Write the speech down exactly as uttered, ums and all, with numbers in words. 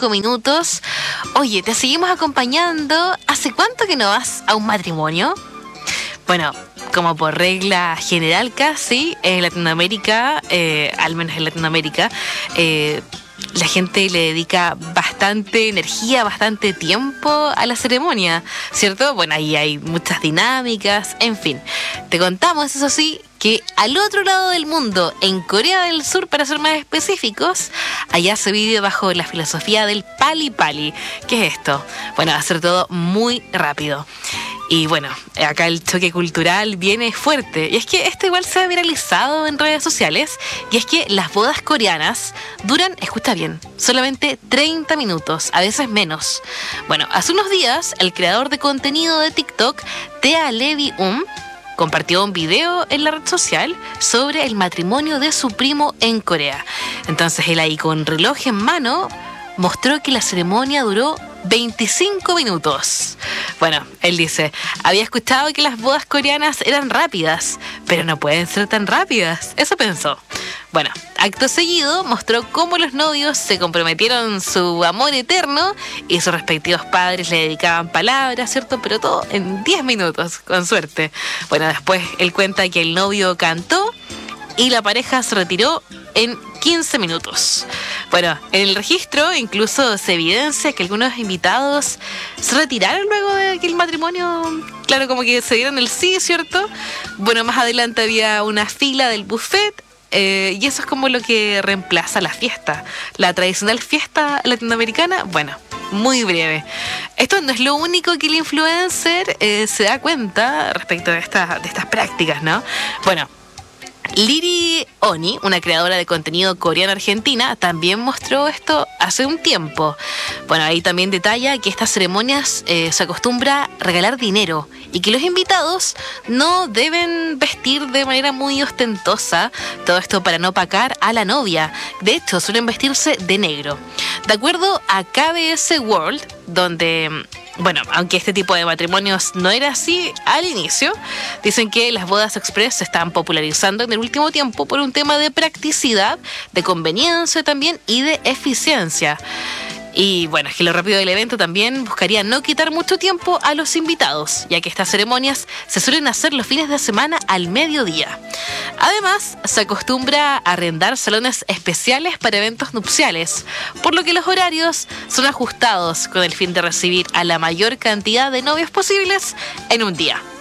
veinticinco minutos. Oye, te seguimos acompañando. ¿Hace cuánto que no vas a un matrimonio? Bueno, como por regla general casi, en Latinoamérica, eh, al menos en Latinoamérica, eh, la gente le dedica bastante energía, bastante tiempo a la ceremonia, ¿cierto? Bueno, ahí hay muchas dinámicas, en fin. Te contamos, eso sí, que al otro lado del mundo, en Corea del Sur, para ser más específicos, allá se vive bajo la filosofía del pali pali. ¿Qué es esto? Bueno, hacer todo muy rápido. Y bueno, acá el choque cultural viene fuerte. Y es que esto igual se ha viralizado en redes sociales. Y es que las bodas coreanas duran, escucha bien, solamente treinta minutos, a veces menos. Bueno, hace unos días, el creador de contenido de TikTok, Tea Levy Um, compartió un video en la red social sobre el matrimonio de su primo en Corea. Entonces él ahí con reloj en mano mostró que la ceremonia duró veinticinco minutos. Bueno, él dice, había escuchado que las bodas coreanas eran rápidas, pero no pueden ser tan rápidas. Eso pensó. Bueno, acto seguido mostró cómo los novios se comprometieron su amor eterno y sus respectivos padres le dedicaban palabras, ¿cierto? Pero todo en diez minutos, con suerte. Bueno, después él cuenta que el novio cantó y la pareja se retiró en quince minutos. Bueno, en el registro incluso se evidencia que algunos invitados se retiraron luego de que el matrimonio, claro, como que se dieron el sí, ¿cierto? Bueno, más adelante había una fila del buffet. Eh, y eso es como lo que reemplaza la fiesta. La tradicional fiesta latinoamericana, bueno, muy breve. Esto no es lo único que el influencer eh, se da cuenta respecto de, esta, de estas prácticas, ¿no? Bueno, Liri Oni, una creadora de contenido coreana-argentina, también mostró esto hace un tiempo. Bueno, ahí también detalla que estas ceremonias eh, se acostumbra a regalar dinero y que los invitados no deben vestir de manera muy ostentosa, todo esto para no opacar a la novia. De hecho, suelen vestirse de negro. De acuerdo a K B S World, donde... Bueno, aunque este tipo de matrimonios no era así al inicio, dicen que las bodas express se están popularizando en el último tiempo por un tema de practicidad, de conveniencia también y de eficiencia. Y bueno, es que lo rápido del evento también buscaría no quitar mucho tiempo a los invitados, ya que estas ceremonias se suelen hacer los fines de semana al mediodía. Además, se acostumbra a arrendar salones especiales para eventos nupciales, por lo que los horarios son ajustados con el fin de recibir a la mayor cantidad de novios posibles en un día.